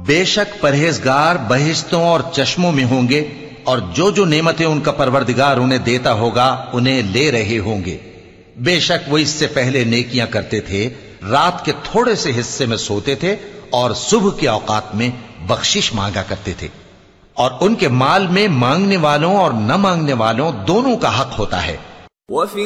बेशक परहेजगार बहिश्तों और चश्मों में होंगे और जो जो नेमतें उनका परवरदिगार उन्हें देता होगा उन्हें ले रहे होंगे। बेशक वो इससे पहले नेकियां करते थे, रात के थोड़े से हिस्से में सोते थे और सुबह के औकात में बख्शिश मांगा करते थे। और उनके माल में मांगने वालों और न मांगने वालों दोनों का हक होता है।